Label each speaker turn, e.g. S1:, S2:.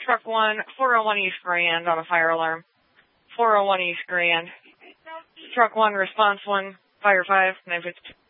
S1: Truck 1, 401 East Grand on a fire alarm. 401 East Grand. Truck 1, response 1, fire 5, 952.